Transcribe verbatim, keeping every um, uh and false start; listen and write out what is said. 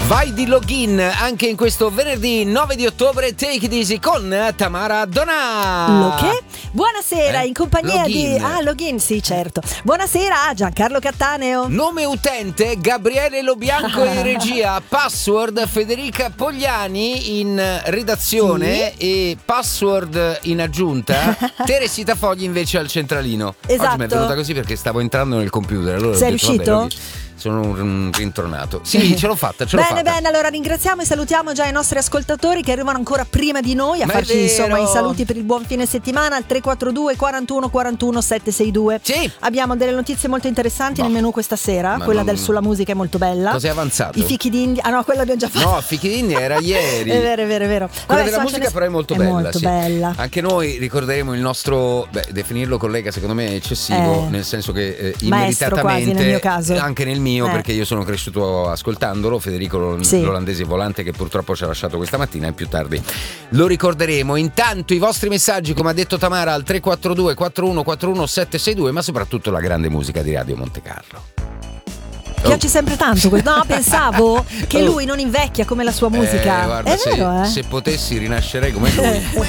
Vai di login anche in questo venerdì nove di ottobre. Take it easy con Tamara Donà. Lo che? Buonasera, Eh? in compagnia Login. di... Ah, login, sì, certo. Buonasera, Giancarlo Cattaneo. Nome utente Gabriele Lobianco in regia. Password Federica Pogliani in redazione, sì. E password in aggiunta Teresita Fogli invece al centralino. Esatto. Oggi mi è venuta così perché stavo entrando nel computer, allora Sei ho detto, riuscito? Vabbè, sono un rintronato. Sì, ce l'ho fatta, ce l'ho bene, fatta. bene, allora ringraziamo e salutiamo già i nostri ascoltatori che arrivano ancora prima di noi a Ma farci insomma i saluti per il buon fine settimana al tre quattro due quarantuno quarantuno settecentosesantadue. Sì. Abbiamo delle notizie molto interessanti No. nel menù questa sera. Ma quella non... del sulla musica è molto bella. Cos'è avanzato? I fichi d'India. Ah no, quella abbiamo già fatto. No, fichi d'India era ieri. È vero, è vero, è vero. Quella Vabbè, della so, musica ne... però è molto è bella, molto sì. bella. Anche noi ricorderemo il nostro, beh, definirlo collega secondo me è eccessivo, Eh. nel senso che eh, Maestro immeritatamente, quasi, nel mio caso. anche nel mio, Eh. perché io sono cresciuto ascoltandolo, Federico Lol- Sì. l'olandese volante che purtroppo ci ha lasciato questa mattina e più tardi lo ricorderemo. Intanto i vostri messaggi, come ha detto Tamara, al tre quattro due quattro uno quattro uno sette sei due, ma soprattutto la grande musica di Radio Monte Carlo. Piace sempre tanto questo. No, pensavo che Oh. lui non invecchia come la sua musica. Eh, guarda, è se, vero, eh? se potessi rinascerei come lui.